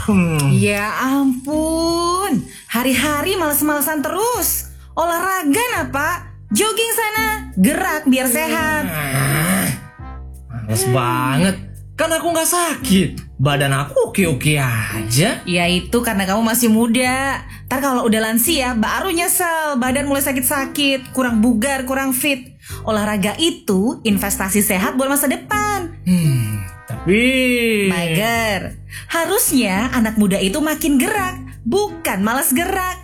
Ya ampun, hari-hari males-malesan terus. Olahraga nah Pak, jogging sana, gerak biar sehat. Males banget, kan aku gak sakit. Badan aku oke-oke aja. Ya itu karena kamu masih muda. Ntar kalau udah lansia baru nyesel, badan mulai sakit-sakit, kurang bugar, kurang fit. Olahraga itu investasi sehat buat masa depan. Tapi Mager, harusnya anak muda itu makin gerak, bukan malas gerak.